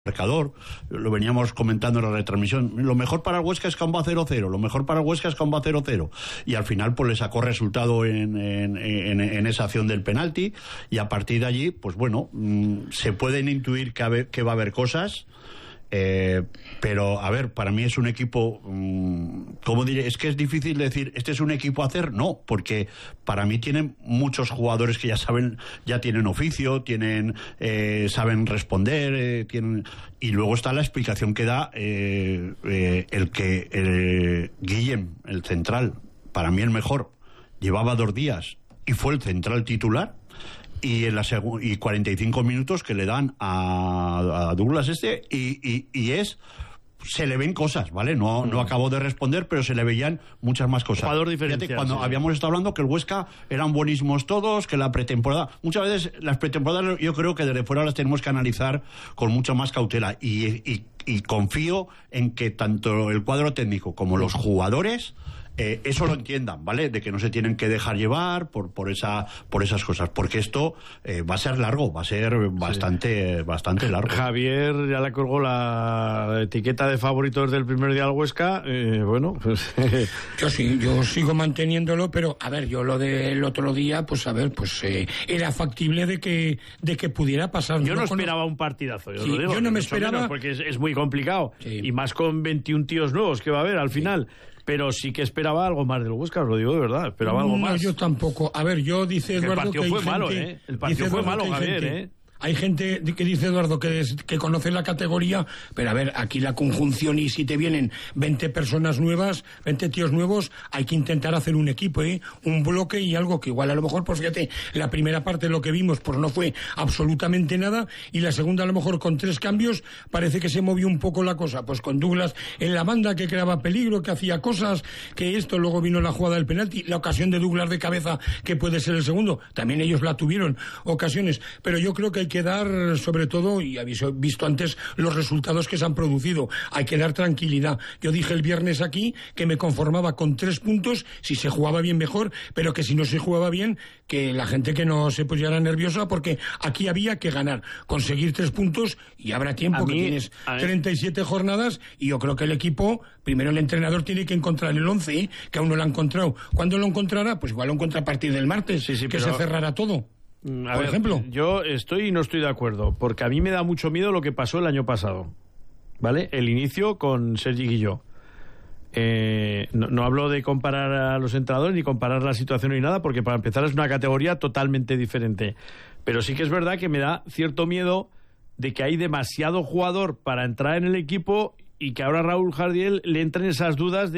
marcador, lo veníamos comentando en la retransmisión, lo mejor para el Huesca es que aún va 0-0, lo mejor para el Huesca es que aún va 0-0, y al final pues le sacó resultado en esa acción del penalti, y a partir de allí, pues bueno, se pueden intuir que va a haber cosas, pero a ver, para mí es un equipo, ¿cómo diré? Es que es difícil decir, este es un equipo a hacer, no, porque para mí tienen muchos jugadores que ya tienen oficio, saben responder, y luego está la explicación que da Guillem, el central, para mí el mejor, llevaba 2 días y fue el central titular. Y en y 45 minutos que le dan a Douglas se le ven cosas, ¿vale? No acabo de responder, pero se le veían muchas más cosas. Jugador diferencial. Fíjate, cuando habíamos estado hablando que el Huesca eran buenísimos todos, que la pretemporada, muchas veces las pretemporadas yo creo que desde fuera las tenemos que analizar con mucha más cautela y confío en que tanto el cuadro técnico como los jugadores eso lo entiendan, ¿vale? De que no se tienen que dejar llevar por esas cosas, porque esto va a ser largo, va a ser bastante largo. Javier ya le colgó la etiqueta de favoritos del primer día al Huesca, bueno, pues yo sigo manteniéndolo, pero a ver, yo lo del otro día, pues a ver, pues era factible de que pudiera pasar. Yo no esperaba un partidazo, yo lo digo. Yo no me esperaba, porque es muy complicado, y más con 21 tíos nuevos que va a haber al final. Pero sí que esperaba algo más del Huesca, os lo digo de verdad, esperaba algo más. No, yo tampoco. A ver, dice Eduardo que el partido fue malo, El partido fue malo, Javier, Hay gente que dice, Eduardo, que conoce la categoría, pero a ver, aquí la conjunción, y si te vienen 20 personas nuevas, 20 tíos nuevos, hay que intentar hacer un equipo, un bloque y algo que igual a lo mejor, pues fíjate, la primera parte lo que vimos pues no fue absolutamente nada, y la segunda a lo mejor con 3 cambios parece que se movió un poco la cosa, pues con Douglas en la banda que creaba peligro, que hacía cosas, que esto, luego vino la jugada del penalti, la ocasión de Douglas de cabeza que puede ser el segundo, también ellos la tuvieron ocasiones, pero yo creo que hay que dar, sobre todo, y habéis visto antes los resultados que se han producido, hay que dar tranquilidad. Yo dije el viernes aquí que me conformaba con 3 puntos, si se jugaba bien mejor, pero que si no se jugaba bien, que la gente que no se pusiera nerviosa, porque aquí había que ganar, conseguir 3 puntos, y habrá tiempo, que tienes 37 jornadas, y yo creo que el equipo, primero el entrenador tiene que encontrar el 11, que aún no lo ha encontrado. ¿Cuándo lo encontrará? Pues igual lo encuentra a partir del martes, que se cerrará todo. Por ejemplo, yo estoy y no estoy de acuerdo, porque a mí me da mucho miedo lo que pasó el año pasado, ¿vale? El inicio con Sergi Guilló. No hablo de comparar a los entrenadores ni comparar la situación ni nada, porque para empezar es una categoría totalmente diferente, pero sí que es verdad que me da cierto miedo de que hay demasiado jugador para entrar en el equipo y que ahora Raúl Jardiel le entren esas dudas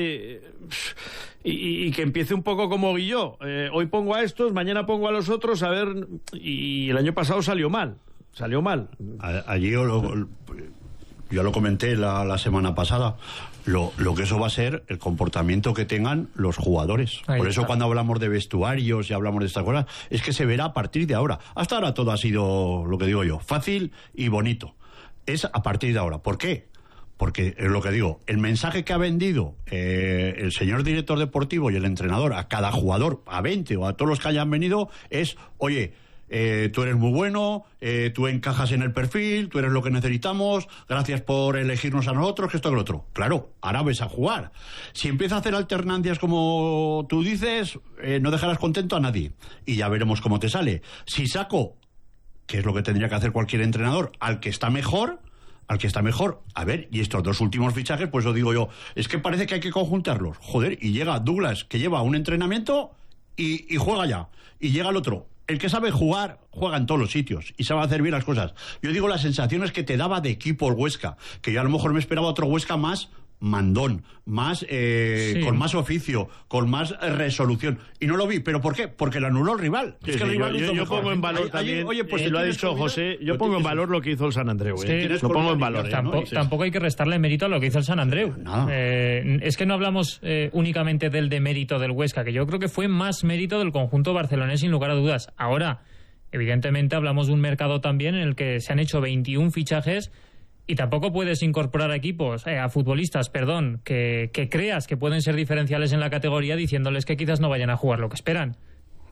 y que empiece un poco como Guilló. Hoy pongo a estos, mañana pongo a los otros, a ver. Y el año pasado salió mal. Allí yo lo comenté la semana pasada. Lo que eso va a ser el comportamiento que tengan los jugadores. Por eso cuando hablamos de vestuarios y hablamos de estas cosas, es que se verá a partir de ahora. Hasta ahora todo ha sido, lo que digo yo, fácil y bonito. Es a partir de ahora. ¿Por qué? Porque es lo que digo, el mensaje que ha vendido el señor director deportivo y el entrenador a cada jugador, a 20 o a todos los que hayan venido, es, oye, tú eres muy bueno, tú encajas en el perfil, tú eres lo que necesitamos, gracias por elegirnos a nosotros, que esto que lo otro. Claro, ahora ves a jugar. Si empieza a hacer alternancias como tú dices, no dejarás contento a nadie. Y ya veremos cómo te sale. Si saco, que es lo que tendría que hacer cualquier entrenador, al que está mejor, a ver, y estos 2 últimos fichajes, pues lo digo yo, es que parece que hay que conjuntarlos, joder, y llega Douglas, que lleva un entrenamiento y juega ya, y llega el otro, el que sabe jugar, juega en todos los sitios y sabe hacer bien las cosas. Yo digo las sensaciones que te daba de equipo el Huesca, que yo a lo mejor me esperaba otro Huesca más mandón, más con más oficio, con más resolución, y no lo vi. ¿Pero por qué? Porque lo anuló el rival. Es que el rival yo pongo en valor también, oye, pues lo ha dicho José, yo pongo en valor lo que hizo el San Andreu, lo pongo en valor. Tampoco hay que restarle mérito a lo que hizo el San Andreu. Es que no hablamos únicamente del demérito del Huesca, que yo creo que fue más mérito del conjunto barcelonés, sin lugar a dudas. Ahora, evidentemente hablamos de un mercado también en el que se han hecho 21 fichajes, y tampoco puedes incorporar a equipos, a futbolistas, que creas que pueden ser diferenciales en la categoría, diciéndoles que quizás no vayan a jugar lo que esperan.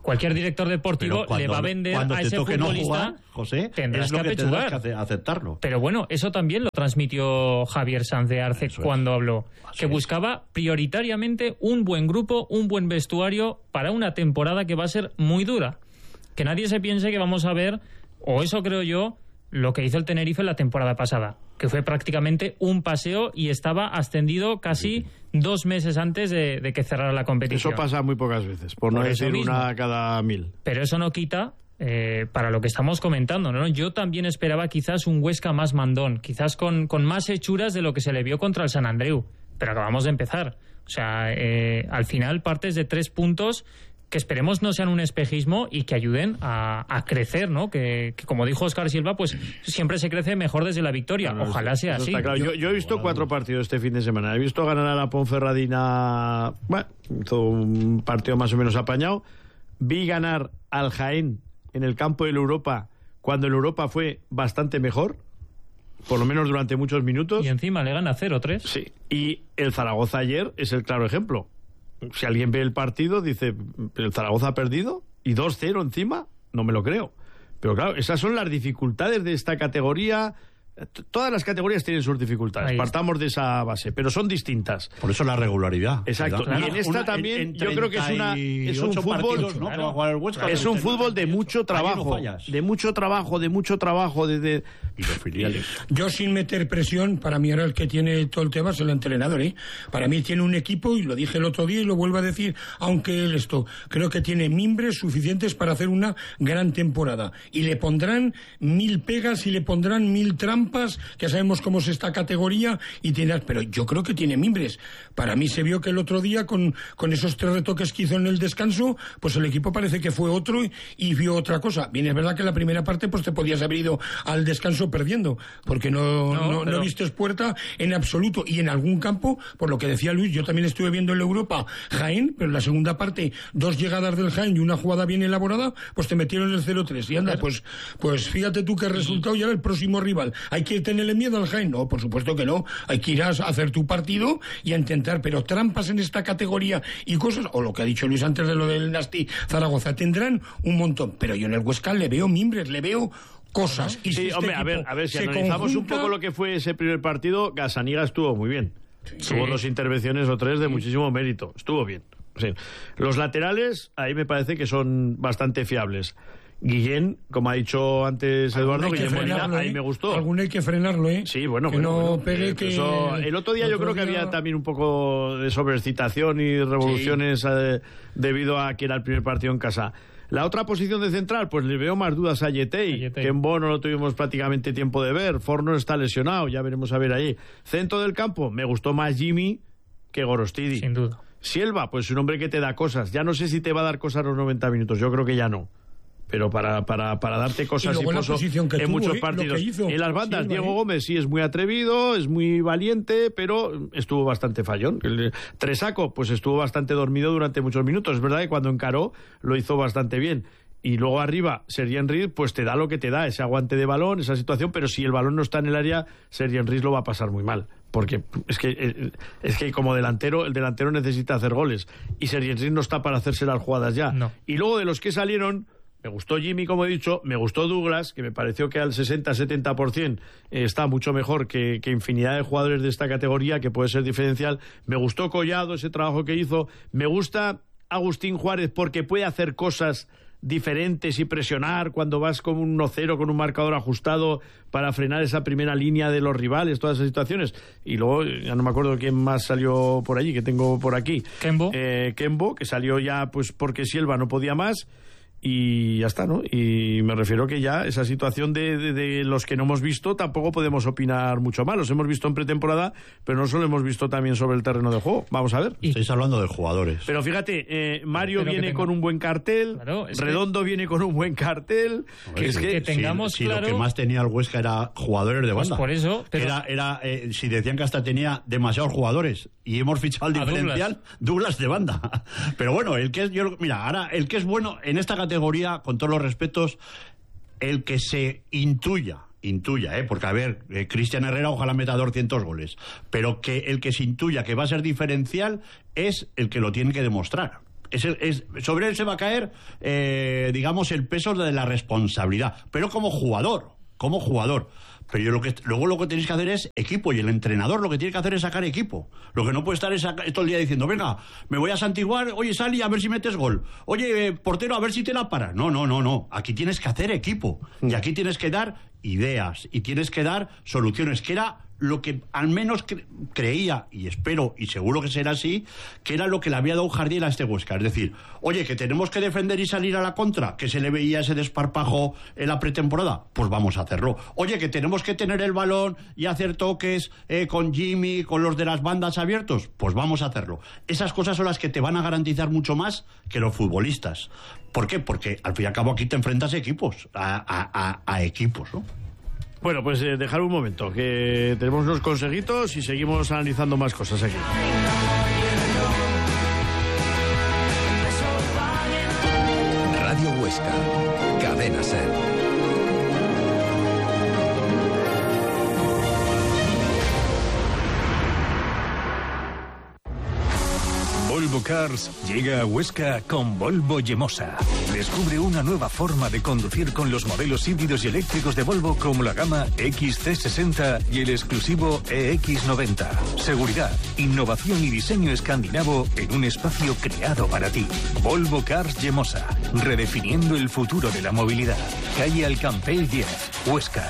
cualquier director deportivo le va a vender a ese futbolista. No jugar, José, tendrás es lo que apechugar. Tendrás que aceptarlo. Pero bueno, eso también lo transmitió Javier Sanz de Arce cuando habló. Que buscaba prioritariamente un buen grupo, un buen vestuario para una temporada que va a ser muy dura. Que nadie se piense que vamos a ver, o eso creo yo, lo que hizo el Tenerife la temporada pasada, que fue prácticamente un paseo y estaba ascendido casi 2 meses antes de que cerrara la competición. Eso pasa muy pocas veces, por no decir una cada 1000. Pero eso no quita para lo que estamos comentando, ¿no? Yo también esperaba quizás un Huesca más mandón, quizás con más hechuras de lo que se le vio contra el Sant Andreu, pero acabamos de empezar. O sea, al final partes de 3 puntos que esperemos no sean un espejismo y que ayuden a crecer, ¿no? Que como dijo Óscar Silva, pues siempre se crece mejor desde la victoria. Ojalá sea así. Claro. Yo he visto 4 partidos este fin de semana. He visto ganar a la Ponferradina, bueno, hizo un partido más o menos apañado. Vi ganar al Jaén en el campo del Europa, cuando el Europa fue bastante mejor, por lo menos durante muchos minutos. Y encima le gana 0-3. Sí, y el Zaragoza ayer es el claro ejemplo. Si alguien ve el partido, dice, ¿el Zaragoza ha perdido? ¿Y 2-0 encima? No me lo creo. Pero claro, esas son las dificultades de esta categoría. Todas las categorías tienen sus dificultades. Partamos de esa base, pero son distintas. Por eso la regularidad. Exacto. Claro, y en esta también yo creo que es un fútbol, partidos, ¿no? Claro. Es un fútbol de mucho trabajo, de mucho trabajo, de y los filiales. Yo, sin meter presión, para mí ahora el que tiene todo el tema es el entrenador, ¿eh? Para mí tiene un equipo, y lo dije el otro día y lo vuelvo a decir, aunque creo que tiene mimbres suficientes para hacer una gran temporada. Y le pondrán 1000 pegas y le pondrán 1000 trampas, que sabemos cómo es esta categoría, pero yo creo que tiene mimbres. Para mí se vio que el otro día, con esos 3 retoques que hizo en el descanso, pues el equipo parece que fue otro y vio otra cosa. Bien, es verdad que en la primera parte pues te podías haber ido al descanso perdiendo, porque no vistes puerta en absoluto. Y en algún campo, por lo que decía Luis, yo también estuve viendo en la Europa Jaén, pero en la segunda parte 2 llegadas del Jaén y una jugada bien elaborada, pues te metieron el 0-3. Y anda, pues fíjate tú qué resultado. Y ahora el próximo rival, ¿hay que tenerle miedo al Jaén? No, por supuesto que no. Hay que ir a hacer tu partido y a intentar, pero trampas en esta categoría y cosas, o lo que ha dicho Luis antes de lo del Nasti Zaragoza, tendrán un montón. Pero yo en el Huesca le veo mimbres, le veo cosas. Y sí, hombre, a ver, si analizamos un poco lo que fue ese primer partido, Gazzaniga estuvo muy bien. Sí. Tuvo 2 intervenciones o 3 de muchísimo mérito. Estuvo bien. Sí. Los laterales, ahí me parece que son bastante fiables. Guillén, como ha dicho antes Eduardo, Guillén Molina, ahí me gustó. Alguno hay que frenarlo, ¿eh? Sí, bueno. Que no pegue que... El otro día yo creo que había también un poco de sobreexcitación y revoluciones debido a que era el primer partido en casa. La otra posición de central, pues le veo más dudas a Yetey, que en Bono no tuvimos prácticamente tiempo de ver. Forno está lesionado, ya veremos a ver ahí. Centro del campo, me gustó más Jimmy que Gorostidi. Sin duda. Silva, pues un hombre que te da cosas. Ya no sé si te va a dar cosas los 90 minutos, yo creo que ya no. Pero para darte cosas y puso en muchos partidos. En las bandas, Silva, Diego Gómez sí es muy atrevido, es muy valiente, pero estuvo bastante fallón. El Tresaco, pues estuvo bastante dormido durante muchos minutos. Es verdad que cuando encaró lo hizo bastante bien. Y luego arriba, Sergi Riz, pues te da lo que te da, ese aguante de balón, esa situación, pero si el balón no está en el área, Sergi Riz lo va a pasar muy mal. Porque es que como delantero, el delantero necesita hacer goles. Y Sergi Riz no está para hacerse las jugadas ya. No. Y luego de los que salieron... Me gustó Jimmy, como he dicho, me gustó Douglas, que me pareció que al 60-70% está mucho mejor que infinidad de jugadores de esta categoría, que puede ser diferencial. Me gustó Collado, ese trabajo que hizo. Me gusta Agustín Juárez porque puede hacer cosas diferentes y presionar cuando vas con un 1-0, con un marcador ajustado para frenar esa primera línea de los rivales, todas esas situaciones. Y luego, ya no me acuerdo quién más salió por allí, que tengo por aquí. Kembo, que salió ya pues porque Silva no podía más. Y ya está, ¿no? Y me refiero que ya esa situación de los que no hemos visto tampoco podemos opinar mucho más. Los hemos visto en pretemporada, pero no solo hemos visto también sobre el terreno de juego. Vamos a ver. Estáis hablando de jugadores. Pero fíjate, Mario viene con un buen cartel, claro, Redondo viene con un buen cartel. Que tengamos claro... lo que más tenía el Huesca era jugadores de banda. Pues por eso... Pero... si decían que hasta tenía demasiados jugadores y hemos fichado el diferencial, Douglas de banda. Pero bueno, el que es bueno en esta categoría, con todos los respetos, el que se intuya, porque a ver, Cristian Herrera ojalá meta 200 goles, pero que el que se intuya que va a ser diferencial es el que lo tiene que demostrar. sobre él se va a caer, digamos, el peso de la responsabilidad, pero como jugador. Pero luego lo que tenéis que hacer es equipo, y el entrenador lo que tiene que hacer es sacar equipo. Lo que no puede estar es todo el día diciendo, venga, me voy a santiguar, oye, Sali, a ver si metes gol, oye, portero, a ver si te la para. No, aquí tienes que hacer equipo, y aquí tienes que dar ideas, y tienes que dar soluciones, que era lo que al menos creía, y espero, y seguro que será así, que era lo que le había dado Jardiel a este Huesca. Es decir, oye, que tenemos que defender y salir a la contra, que se le veía ese desparpajo en la pretemporada, pues vamos a hacerlo. Oye, que tenemos que tener el balón y hacer toques con Jimmy, con los de las bandas abiertos, pues vamos a hacerlo. Esas cosas son las que te van a garantizar mucho más que los futbolistas. ¿Por qué? Porque al fin y al cabo aquí te enfrentas a equipos, a equipos, ¿no? Bueno, pues dejar un momento, que tenemos unos consejitos y seguimos analizando más cosas aquí. Radio Huesca, Cadena SER. Volvo Cars llega a Huesca con Volvo Yemosa. Descubre una nueva forma de conducir con los modelos híbridos y eléctricos de Volvo, como la gama XC60 y el exclusivo EX90. Seguridad, innovación y diseño escandinavo en un espacio creado para ti. Volvo Cars Yemosa, redefiniendo el futuro de la movilidad. Calle Alcampell 10, Huesca.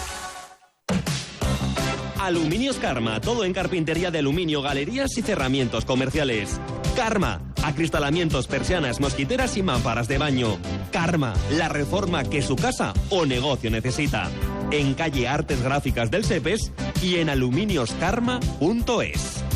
Aluminios Karma, todo en carpintería de aluminio, galerías y cerramientos comerciales. Karma, acristalamientos, persianas, mosquiteras y mamparas de baño. Karma, la reforma que su casa o negocio necesita. En calle Artes Gráficas del Sepes y en aluminioskarma.es.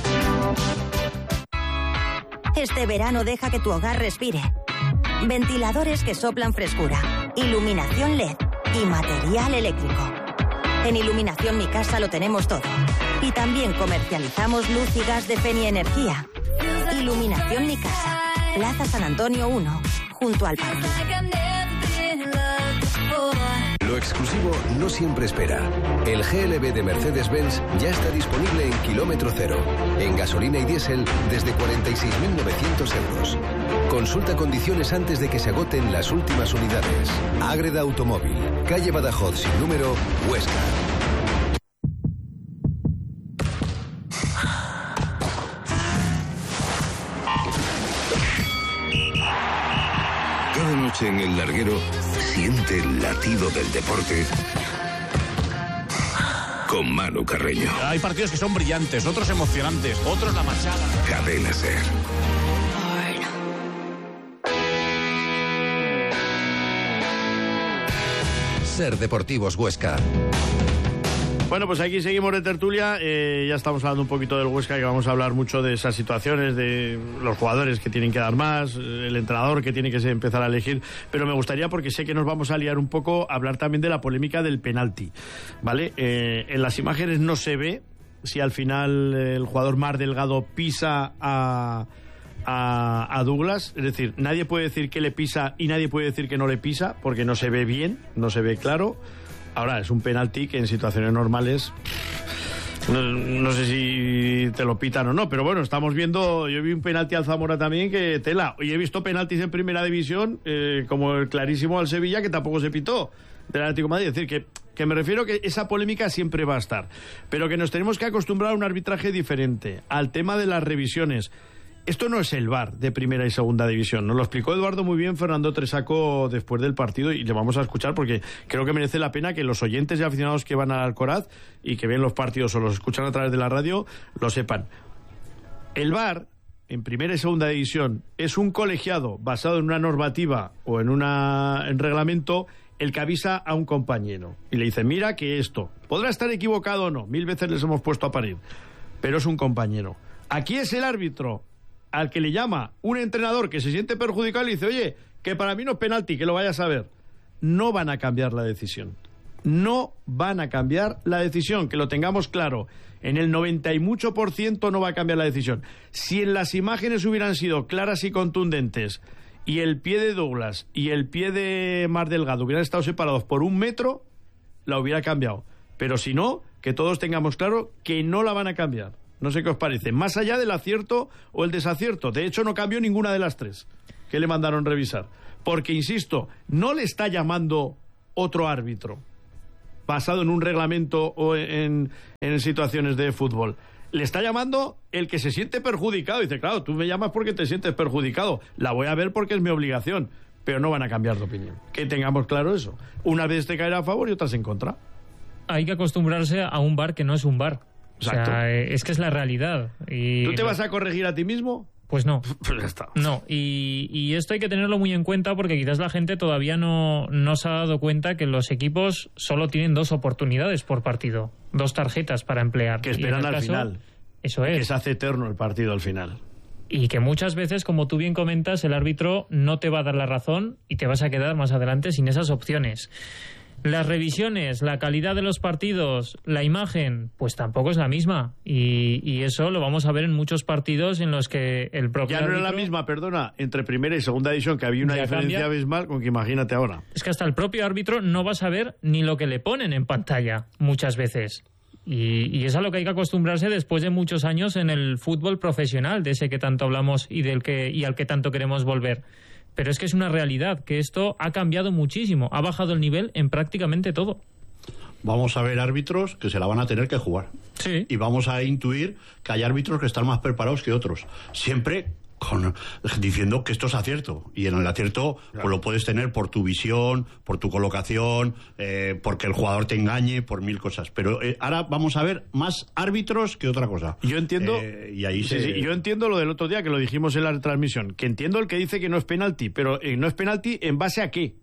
Este verano deja que tu hogar respire. Ventiladores que soplan frescura, iluminación LED y material eléctrico. En Iluminación Mi Casa lo tenemos todo. Y también comercializamos luz y gas de Feni Energía. Iluminación Mi Casa, Plaza San Antonio 1, junto al parque. Lo exclusivo no siempre espera. El GLB de Mercedes-Benz ya está disponible en kilómetro cero, en gasolina y diésel desde 46.900 euros. Consulta condiciones antes de que se agoten las últimas unidades. Ágreda Automóvil, calle Badajoz sin número, Huesca. Cada noche en el larguero siente el latido del deporte con Manu Carreño. Hay partidos que son brillantes, otros emocionantes, otros la machada. Cadena SER. SER Deportivos Huesca. Bueno, pues aquí seguimos de tertulia. Ya estamos hablando un poquito del Huesca, que vamos a hablar mucho de esas situaciones, de los jugadores que tienen que dar más, el entrenador que tiene que empezar a elegir. Pero me gustaría, porque sé que nos vamos a liar un poco, hablar también de la polémica del penalti, ¿vale? En las imágenes no se ve si al final el jugador más delgado pisa a Douglas. Es decir, nadie puede decir que le pisa y nadie puede decir que no le pisa, porque no se ve bien, no se ve claro. Ahora, es un penalti que en situaciones normales no sé si te lo pitan o no, pero bueno, estamos viendo. Yo vi un penalti al Zamora también, que tela. Y he visto penaltis en primera división, como el clarísimo al Sevilla, que tampoco se pitó, del Atlético de Madrid. Es decir, que me refiero que esa polémica siempre va a estar, pero que nos tenemos que acostumbrar a un arbitraje diferente, al tema de las revisiones. Esto no es el VAR de primera y segunda división. Nos lo explicó Eduardo muy bien Fernando Tresaco después del partido, y le vamos a escuchar porque creo que merece la pena que los oyentes y aficionados que van al Alcoraz y que ven los partidos o los escuchan a través de la radio lo sepan. El VAR en primera y segunda división es un colegiado basado en una normativa o en reglamento, el que avisa a un compañero y le dice: mira que esto podrá estar equivocado o no, 1000 veces les hemos puesto a parir, pero es un compañero. Aquí es el árbitro al que le llama un entrenador que se siente perjudicado y le dice: oye, que para mí no es penalti, que lo vayas a ver. No van a cambiar la decisión. No van a cambiar la decisión, que lo tengamos claro. En el 90 y mucho % no va a cambiar la decisión. Si en las imágenes hubieran sido claras y contundentes, y el pie de Douglas y el pie de Mar Delgado hubieran estado separados por 1 metro, la hubiera cambiado. Pero si no, que todos tengamos claro que no la van a cambiar. No sé qué os parece. Más allá del acierto o el desacierto. De hecho, no cambió ninguna de las tres que le mandaron revisar. Porque, insisto, no le está llamando otro árbitro basado en un reglamento o en situaciones de fútbol. Le está llamando el que se siente perjudicado. Dice, claro, tú me llamas porque te sientes perjudicado. La voy a ver porque es mi obligación. Pero no van a cambiar de opinión. Que tengamos claro eso. Una vez te caerá a favor y otras en contra. Hay que acostumbrarse a un VAR que no es un VAR. Exacto. O sea, es que es la realidad. Y ¿tú te vas a corregir a ti mismo? Pues no. Pues ya está. No, y esto hay que tenerlo muy en cuenta porque quizás la gente todavía no se ha dado cuenta que los equipos solo tienen 2 oportunidades por partido, 2 tarjetas para emplear. Que esperan al final. Eso es. Que se hace eterno el partido al final. Y que muchas veces, como tú bien comentas, el árbitro no te va a dar la razón y te vas a quedar más adelante sin esas opciones. Las revisiones, la calidad de los partidos, la imagen, pues tampoco es la misma. Y eso lo vamos a ver en muchos partidos en los que el propio árbitro... Ya no era la misma, perdona, entre primera y segunda división, que había una diferencia abismal, con que imagínate ahora. Es que hasta el propio árbitro no va a saber ni lo que le ponen en pantalla, muchas veces. Y es a lo que hay que acostumbrarse después de muchos años en el fútbol profesional, de ese que tanto hablamos y al que tanto queremos volver. Pero es que es una realidad, que esto ha cambiado muchísimo, ha bajado el nivel en prácticamente todo. Vamos a ver árbitros que se la van a tener que jugar. Sí. Y vamos a intuir que hay árbitros que están más preparados que otros. Siempre diciendo que esto es acierto. Y en el acierto pues lo puedes tener por tu visión, por tu colocación, porque el jugador te engañe, por 1000 cosas. Pero ahora vamos a ver más árbitros que otra cosa. Yo entiendo, y ahí sí, yo entiendo lo del otro día, que lo dijimos en la retransmisión, que entiendo el que dice que no es penalti, pero no es penalti ¿en base a qué?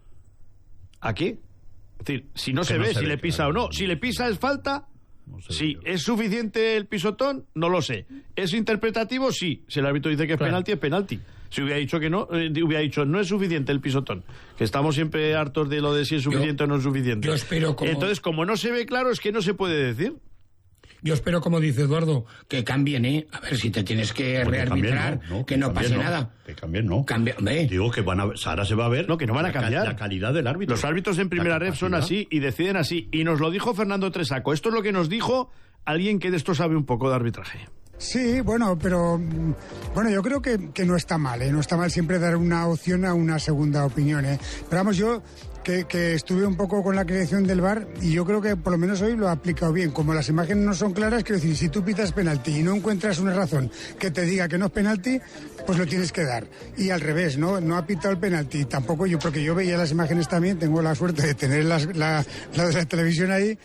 ¿A qué? Es decir, si no se ve si le pisa o no. Si le pisa es falta. No sé, sí, ¿es suficiente el pisotón? No lo sé. ¿Es interpretativo? Sí. Si el árbitro dice que es penalti, es penalti. Si hubiera dicho que no, hubiera dicho no es suficiente el pisotón. Que estamos siempre hartos de lo de si es suficiente o no es suficiente. Yo espero Entonces, como no se ve claro, es que no se puede decir. Yo espero, como dice Eduardo, que cambien, ¿eh? A ver, si te tienes que rearbitrar, que no pase nada. Que cambien, no. Hombre. Digo que ahora se va a ver que no van a cambiar la calidad del árbitro. Los árbitros en primera red son así y deciden así. Y nos lo dijo Fernando Tresaco. Esto es lo que nos dijo alguien que de esto sabe un poco de arbitraje. Sí, bueno, pero yo creo que no está mal, ¿eh? No está mal siempre dar una opción a una segunda opinión, ¿eh? Pero vamos, yo que estuve un poco con la creación del VAR y yo creo que por lo menos hoy lo ha aplicado bien. Como las imágenes no son claras, quiero decir, si tú pitas penalti y no encuentras una razón que te diga que no es penalti, pues lo tienes que dar. Y al revés, no ha pitado el penalti, tampoco yo, porque yo veía las imágenes también, tengo la suerte de tener la de la televisión ahí.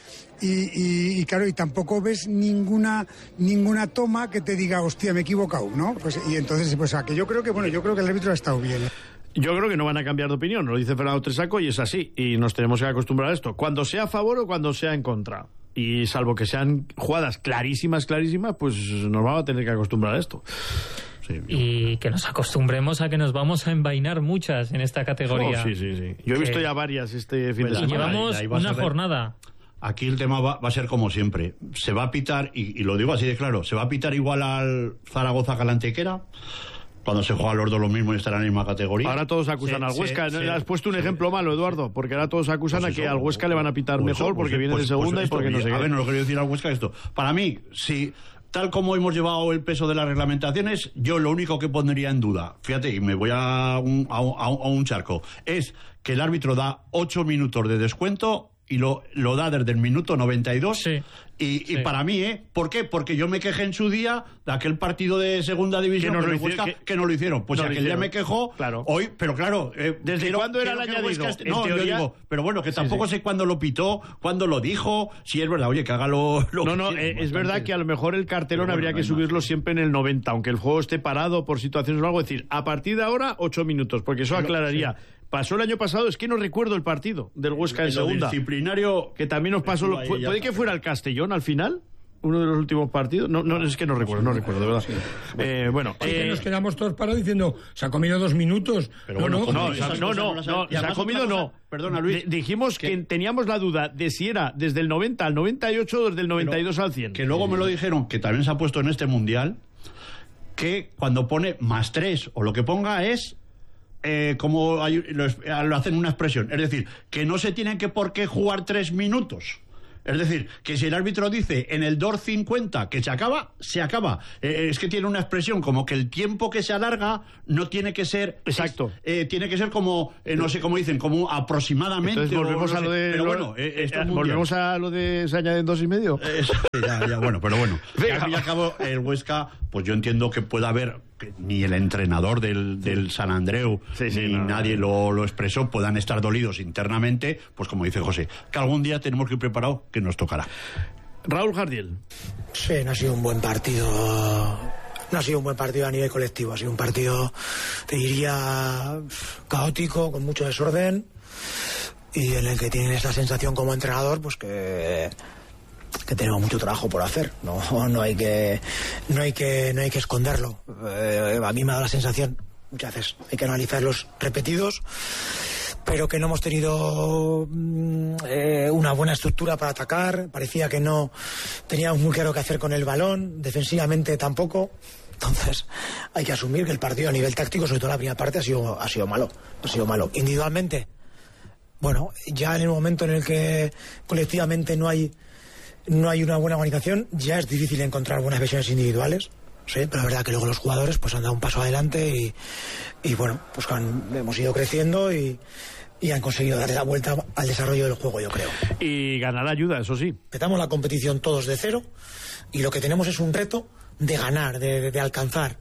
Y claro, y tampoco ves ninguna toma que te diga, hostia, me he equivocado, ¿no? Pues, y entonces, pues que yo creo que el árbitro ha estado bien. Yo creo que no van a cambiar de opinión, lo dice Fernando Tresaco y es así, y nos tenemos que acostumbrar a esto, cuando sea a favor o cuando sea en contra. Y salvo que sean jugadas clarísimas, pues nos vamos a tener que acostumbrar a esto. Sí, y que nos acostumbremos a que nos vamos a envainar muchas en esta categoría. Sí. Yo he visto ya varias este fin de semana. Y llevamos una jornada. Aquí el tema va a ser como siempre. Se va a pitar, y lo digo así de claro, se va a pitar igual al Zaragoza que al Antequera. Cuando se juegan los dos lo mismo y están en la misma categoría. Ahora todos acusan al Huesca. Has puesto un ejemplo malo, Eduardo, porque ahora todos acusan a que al Huesca le van a pitar mejor porque viene de segunda y porque no sé qué. A ver, no lo quiero decir al Huesca esto. Para mí, si tal como hemos llevado el peso de las reglamentaciones, yo lo único que pondría en duda, fíjate, y me voy a un charco, es que el árbitro da 8 minutos de descuento y lo da desde el minuto 92. Sí. Y para mí, ¿por qué? Porque yo me quejé en su día de aquel partido de segunda división que no lo hicieron. Pues aquel día me quejó, claro. Hoy, pero claro... ¿Desde cuándo era el añadido? No, yo digo, pero bueno, que tampoco sé cuándo lo pitó, cuándo lo dijo, si es verdad, oye, que haga lo que es verdad que a lo mejor el cartelón habría que subirlo siempre en el 90, aunque el juego esté parado por situaciones o algo, es decir, a partir de ahora 8 minutos, porque eso aclararía... Sí. Pasó el año pasado, es que no recuerdo el partido del Huesca en segunda. Disciplinario que también nos pasó. ¿Puede que fuera el Castellón al final? Uno de los últimos partidos. No, es que no recuerdo, de verdad. Sí. Nos quedamos todos parados diciendo, se ha comido 2 minutos. Pero se ha comido no. Perdona, Luis. Dijimos que teníamos la duda de si era desde el 90 al 98 o desde el 92 al 100. Que luego me lo dijeron, que también se ha puesto en este Mundial, que cuando pone +3 o lo que ponga es... como lo hacen una expresión, es decir, que no se tienen por qué jugar 3 minutos, Es decir, que si el árbitro dice en el 2:50 que se acaba, se acaba. Es que tiene una expresión como que el tiempo que se alarga no tiene que ser... Exacto. Tiene que ser como, no sé cómo dicen, como aproximadamente. Entonces volvemos a lo de... Pero bueno, esto es volvemos a lo de se añaden 2,5. Ya, bueno, pero bueno. Al fin y al cabo, el Huesca, pues yo entiendo que pueda haber... que ni el entrenador del San Andreu ni nadie lo expresó, puedan estar dolidos internamente, pues como dice José, que algún día tenemos que ir preparados, que nos tocará. Raúl Jardiel. Sí, no ha sido un buen partido. No ha sido un buen partido a nivel colectivo. Ha sido un partido, te diría, caótico, con mucho desorden, y en el que tienes la sensación como entrenador, pues que tenemos mucho trabajo por hacer. No hay que esconderlo. A mí me ha dado la sensación, muchas veces hay que analizar los repetidos, pero que no hemos tenido una buena estructura para atacar. Parecía que no teníamos muy claro qué hacer con el balón, defensivamente tampoco. Entonces hay que asumir que el partido a nivel táctico, sobre todo la primera parte, ha sido malo. Individualmente, bueno, ya en el momento en el que colectivamente no hay una buena organización, ya es difícil encontrar buenas versiones individuales. Sí, pero es verdad que luego los jugadores pues han dado un paso adelante y bueno, pues hemos ido creciendo y han conseguido darle la vuelta al desarrollo del juego, yo creo. Y ganar ayuda, eso sí. Empezamos la competición todos de cero y lo que tenemos es un reto de ganar, de alcanzar.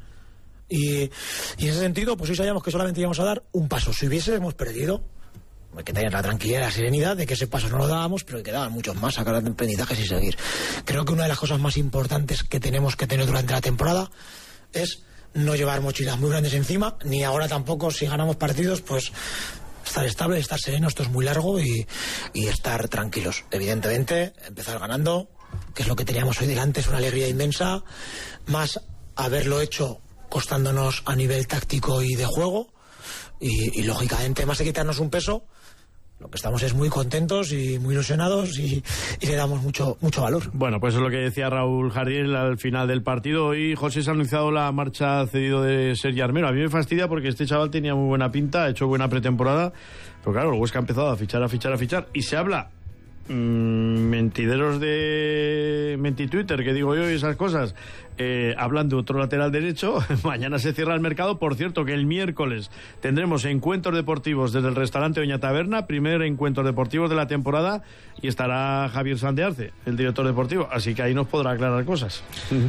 Y en ese sentido, pues hoy sabíamos que solamente íbamos a dar un paso. Si hubiésemos perdido, hay que tener la tranquilidad y la serenidad de que ese paso no lo dábamos, pero que quedaban muchos más, sacar aprendizajes y seguir. Creo que una de las cosas más importantes que tenemos que tener durante la temporada es no llevar mochilas muy grandes encima, ni ahora tampoco, si ganamos partidos, pues estar estable, estar sereno. Esto es muy largo y estar tranquilos. Evidentemente, empezar ganando, que es lo que teníamos hoy delante, es una alegría inmensa, más haberlo hecho costándonos a nivel táctico y de juego, y lógicamente, más de quitarnos un peso, lo que estamos es muy contentos y muy ilusionados y le damos mucho valor. Bueno, pues es lo que decía Raúl Jardiel al final del partido. Hoy José se ha anunciado la marcha cedido de Sergi Armero. A mí me fastidia porque este chaval tenía muy buena pinta, ha hecho buena pretemporada, pero claro, el Huesca ha empezado a fichar y se habla mentideros de Mentitwitter, que digo yo, y esas cosas, hablan de otro lateral derecho. Mañana se cierra el mercado. Por cierto, que el miércoles tendremos encuentros deportivos desde el restaurante Oña Taberna, primer encuentro deportivo de la temporada, y estará Javier Sandearce, el director deportivo, así que ahí nos podrá aclarar cosas.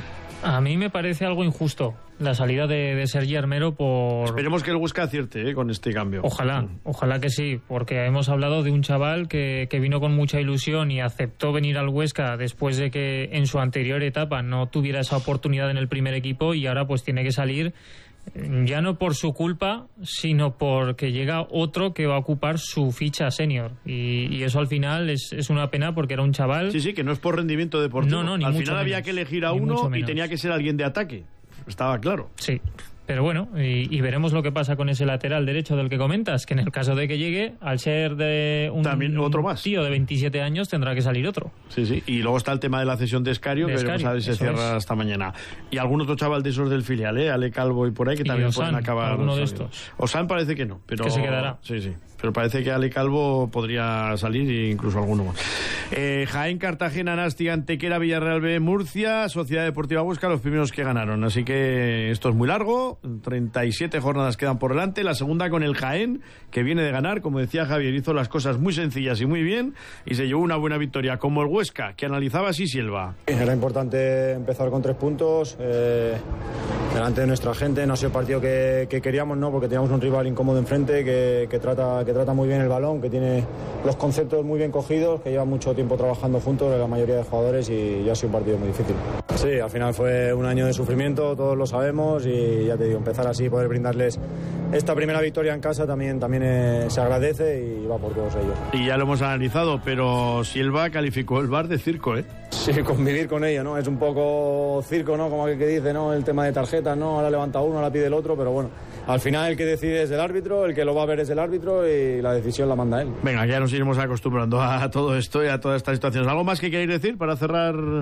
A mí me parece algo injusto la salida de Sergi Armero por... Esperemos que el Huesca acierte con este cambio. Ojalá que sí, porque hemos hablado de un chaval que vino con mucha ilusión y aceptó venir al Huesca después de que en su anterior etapa no tuviera esa oportunidad en el primer equipo, y ahora pues tiene que salir, ya no por su culpa, sino porque llega otro que va a ocupar su ficha senior, y eso al final es una pena, porque era un chaval... Sí, que no es por rendimiento deportivo. No, al final había que elegir a uno y tenía que ser alguien de ataque. Estaba claro. Sí, pero bueno, y veremos lo que pasa con ese lateral derecho del que comentas, que en el caso de que llegue, al ser de un también otro más tío de 27 años, tendrá que salir otro. Sí, y luego está el tema de la cesión de Escario, que veremos a ver si se cierra hasta mañana. Y algún otro chaval de esos del filial, Ale Calvo y por ahí, que también pueden acabar. Alguno de estos. Osan parece que no, pero que se quedará. Sí, pero parece que Ale Calvo podría salir, e incluso alguno más. Jaén, Cartagena, Nástic, Antequera, Villarreal B, Murcia, Sociedad Deportiva Huesca, los primeros que ganaron. Así que esto es muy largo, 37 jornadas quedan por delante, la segunda con el Jaén, que viene de ganar, como decía Javier, hizo las cosas muy sencillas y muy bien, y se llevó una buena victoria, como el Huesca, que analizaba así Silva. Era importante empezar con 3 puntos, delante de nuestra gente. No ha sido el partido que queríamos, ¿no? Porque teníamos un rival incómodo enfrente, que trata muy bien el balón, que tiene los conceptos muy bien cogidos, que lleva mucho tiempo trabajando juntos, la mayoría de jugadores, y ha sido un partido muy difícil. Sí, al final fue un año de sufrimiento, todos lo sabemos, y ya te digo, empezar así, poder brindarles esta primera victoria en casa también se agradece, y va por todos ellos. Y ya lo hemos analizado, pero Silva calificó el VAR de circo, ¿eh? Sí, convivir con ello, ¿no? Es un poco circo, ¿no? Como aquel que dice, ¿no? El tema de tarjetas, ¿no? Ahora levanta uno, ahora pide el otro, pero bueno, al final el que decide es el árbitro, el que lo va a ver es el árbitro, y la decisión la manda él. Venga, ya nos iremos acostumbrando a todo esto y a todas estas situaciones. ¿Algo más que queréis decir para cerrar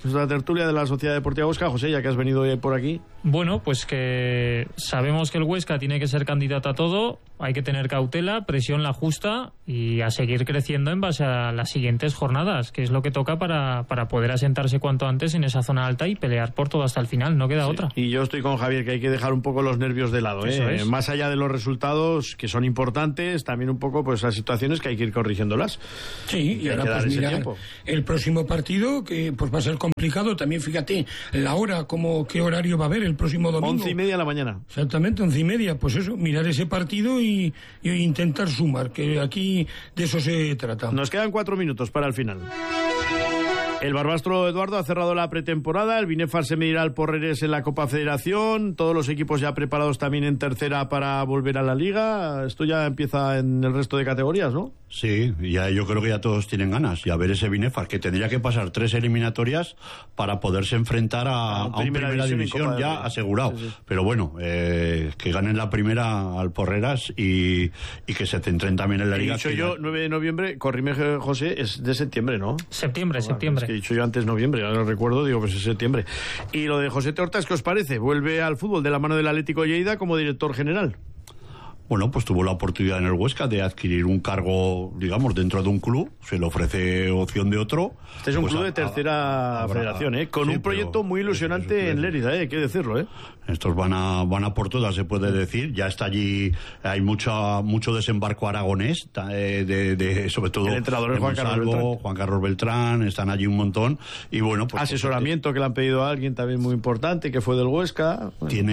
nuestra tertulia de la Sociedad Deportiva Huesca. José, ya que has venido hoy por aquí. Bueno, pues que sabemos que el Huesca tiene que ser candidato a todo, hay que tener cautela, presión la justa y a seguir creciendo en base a las siguientes jornadas, que es lo que toca para poder asentarse cuanto antes en esa zona alta y pelear por todo hasta el final, no queda otra. Y yo estoy con Javier, que hay que dejar un poco los nervios de lado, ¿eh? Más allá de los resultados, que son importantes, también un poco pues las situaciones que hay que ir corrigiéndolas. Sí, y ahora pues mira, el próximo partido, que pues va a ser complicado, también fíjate, la hora, qué horario va a haber el próximo domingo. 11:30 de la mañana. Exactamente, 11:30, pues eso, mirar ese partido y intentar sumar, que aquí de eso se trata. Nos quedan 4 minutos para el final. El Barbastro Eduardo ha cerrado la pretemporada, el Binefar se medirá al Porreres en la Copa Federación, todos los equipos ya preparados también en tercera para volver a la Liga. Esto ya empieza en el resto de categorías, ¿no? Sí, ya yo creo que ya todos tienen ganas. Y a ver ese Binefar, que tendría que pasar 3 eliminatorias para poderse enfrentar a un primera división ya asegurado. Sí. Pero bueno, que ganen la primera al Porreras y que se centren también en la Liga. He dicho yo, 9 de noviembre, corrime José, es de septiembre, ¿no? Septiembre. Es que he dicho yo antes noviembre, ya lo recuerdo, digo, pues es septiembre. Y lo de José Tortas, ¿qué os parece? Vuelve al fútbol de la mano del Atlético Lleida como director general. Bueno, pues tuvo la oportunidad en el Huesca de adquirir un cargo, digamos, dentro de un club. Se le ofrece opción de otro. Este es un club de tercera federación, con un proyecto muy ilusionante en Lérida, hay que decirlo, Estos van a por todas, se puede decir. Ya está allí, hay mucho desembarco aragonés, sobre todo el entrenador es Juan Carlos Beltrán, están allí un montón. Y bueno, pues asesoramiento que le han pedido a alguien también muy importante, que fue del Huesca.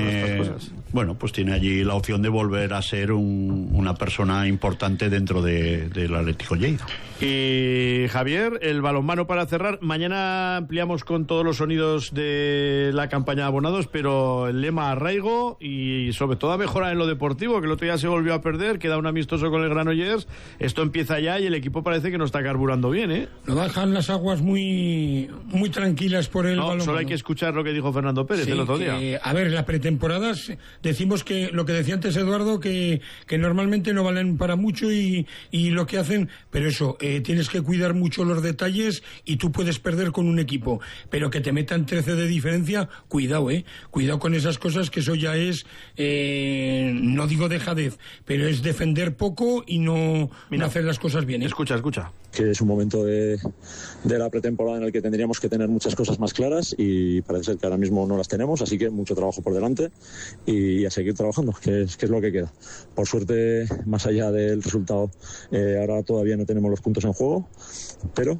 Pues tiene allí la opción de volver a ser una persona importante dentro del Atlético Lleida. Y Javier, el balonmano para cerrar. Mañana ampliamos con todos los sonidos de la campaña de abonados, pero el lema arraigo y sobre todo a mejorar en lo deportivo, que el otro día se volvió a perder, queda un amistoso con el Granollers. Esto empieza ya y el equipo parece que no está carburando bien, No dejan las aguas muy tranquilas por el balonmano. Solo hay que escuchar lo que dijo Fernando Pérez el otro día. A ver, la pretemporada decimos que lo que decía antes Eduardo, que normalmente no valen para mucho y lo que hacen, pero eso, tienes que cuidar mucho los detalles y tú puedes perder con un equipo, pero que te metan 13 de diferencia, cuidado, cuidado con esas cosas, que eso ya es, no digo dejadez, pero es defender poco y no hacer las cosas bien. Escucha. Que es un momento de la pretemporada en el que tendríamos que tener muchas cosas más claras y parece ser que ahora mismo no las tenemos, así que mucho trabajo por delante y a seguir trabajando, que es lo que queda. Por suerte, más allá del resultado, ahora todavía no tenemos los puntos en juego, pero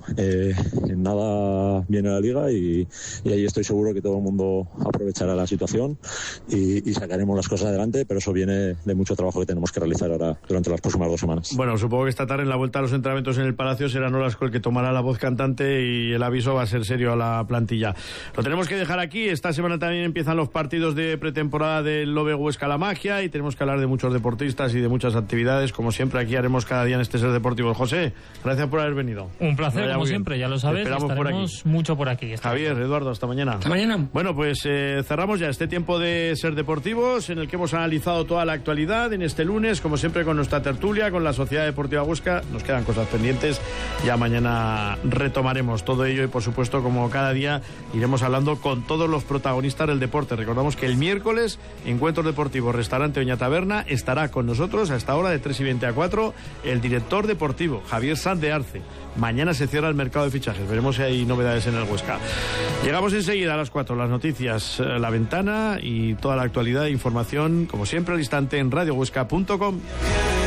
nada viene a la Liga y ahí estoy seguro que todo el mundo aprovechará la situación y sacaremos las cosas adelante, pero eso viene de mucho trabajo que tenemos que realizar ahora durante las próximas 2 semanas. Bueno, supongo que esta tarde en la vuelta a los entrenamientos en el Palacio será Nolasco el que tomará la voz cantante y el aviso va a ser serio a la plantilla. Lo tenemos que dejar aquí. Esta semana también empiezan los partidos de pretemporada del Lobe Huesca La Magia y tenemos que hablar de muchos deportistas y de muchas actividades, como siempre aquí haremos cada día en este Ser Deportivo. José, gracias por haber venido. Un placer, como siempre, ya lo sabes, estaremos mucho por aquí. Javier, Eduardo, hasta mañana. Hasta mañana. Bueno, pues cerramos ya este tiempo de Ser Deportivos, en el que hemos analizado toda la actualidad en este lunes, como siempre con nuestra tertulia, con la Sociedad Deportiva Huesca. Nos quedan cosas pendientes, ya mañana retomaremos todo ello y por supuesto, como cada día, iremos hablando con todos los protagonistas del deporte. Recordamos que el miércoles, Encuentros Deportivos Restaurante Oña Taberna, estará con nosotros a esta hora de 3:20 a 4 el director deportivo, Javier Sanz de Arce. Mañana se cierra el mercado de fichajes, veremos si hay novedades en el Huesca. Llegamos enseguida a las 4, las noticias, la ventana y toda la actualidad e información, como siempre, al instante en radiohuesca.com.